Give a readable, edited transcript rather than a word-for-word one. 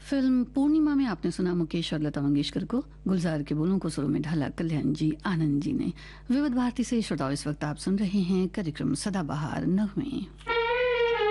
Film पूर्णिमा में आपने सुना मुकेश और लता मंगेशकर को। गुलजार के बोलों को सुरों में ढाला कल्याण जी आनंद जी ने। विविध भारती से श्रोताओं, इस वक्त आप सुन रहे हैं कार्यक्रम सदाबहार नगमे।